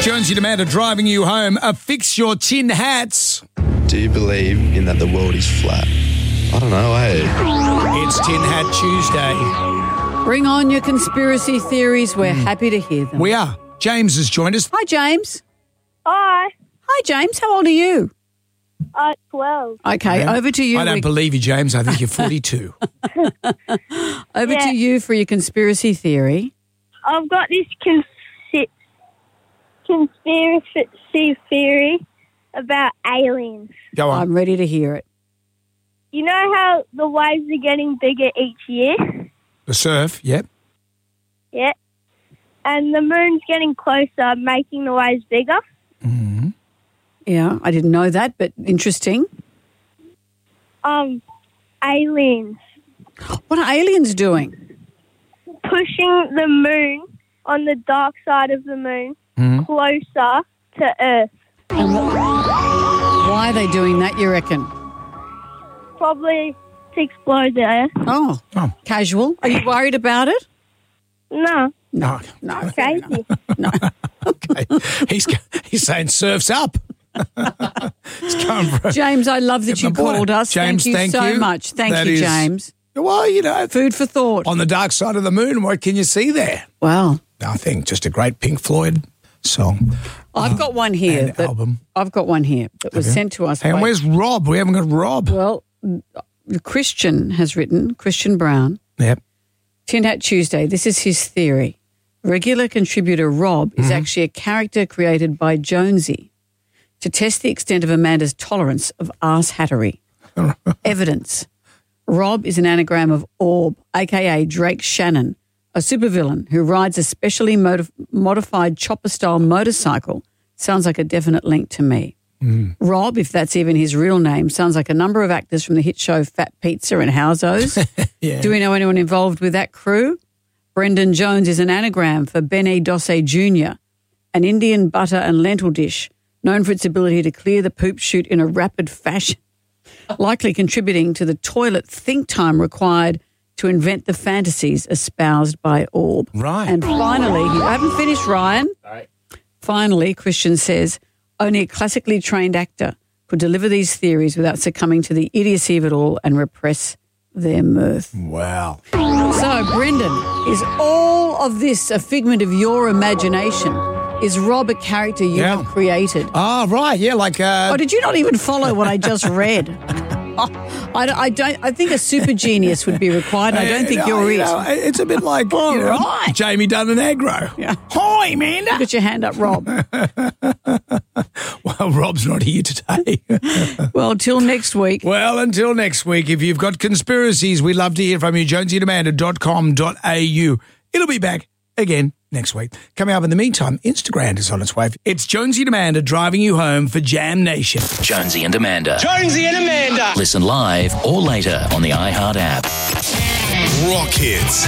Jonesy and Amanda driving you home. Fix your tin hats. Do you believe in that the world is flat? I don't know, hey. It's Tin Hat Tuesday. Bring on your conspiracy theories. We're happy to hear them. We are. James has joined us. Hi, James. Hi. Hi, James. How old are you? 12. Okay, Yeah. over to you. I don't believe you, James. I think you're 42. Over to you for your conspiracy theory. I've got this conspiracy theory about aliens. Go on. I'm ready to hear it. You know how the waves are getting bigger each year? The surf, yep. Yeah. And the moon's getting closer, making the waves bigger. Mm-hmm. Yeah, I didn't know that, but interesting. Aliens. What are aliens doing? Pushing the moon on the dark side of the moon closer to Earth. And why are they doing that, you reckon? Probably to explode the Earth. Oh, casual. Are you worried about it? No. No. Crazy. Okay. He's saying surf's up. It's going for James, I love that you called us. James, thank you so much. Thank That you, is- James. Well, you know, Food for thought. on the dark side of the moon, what can you see there? Wow. Nothing. Just a great Pink Floyd song. I've got one here. and album. I've got one here that was sent to us. And by, where's Rob? We haven't got Rob. Well, Christian has written, Christian Brown, Yep. Tin Hat Tuesday. This is his theory. Regular contributor Rob is actually a character created by Jonesy to test the extent of Amanda's tolerance of arse-hattery. Evidence. Rob is an anagram of Orb, a.k.a. Drake Shannon, a supervillain who rides a specially modified chopper-style motorcycle. Sounds like a definite link to me. Rob, if that's even his real name, sounds like a number of actors from the hit show Fat Pizza and Howzos. Yeah. Do we know anyone involved with that crew? Brendan Jones is an anagram for Benny Dosse Jr., an Indian butter and lentil dish known for its ability to clear the poop chute in a rapid fashion, likely contributing to the toilet think time required to invent the fantasies espoused by Orb. Right. And finally, I haven't finished, Ryan. Sorry. Finally, Christian says, only a classically trained actor could deliver these theories without succumbing to the idiocy of it all and repress their mirth. Wow. So, Brendan, is all of this a figment of your imagination? Is Rob a character you Yeah. have created? Ah, right. Yeah, like... Oh, did you not even follow what I just read? I think a super genius would be required. I don't think you're you it. know, it's a bit like All right. Jamie Dunn and Aggro. Yeah. Hi, Amanda. Put your hand up, Rob. Well, Rob's not here today. Well, till next week. Well, until next week, if you've got conspiracies, we'd love to hear from you. jonesyandamanda.com.au. It'll be back again next week. Coming up in the meantime, Instagram is on its way. It's Jonesy and Amanda driving you home for Jam Nation. Jonesy and Amanda. Jonesy and Amanda. Listen live or later on the iHeart app. Rock Hits.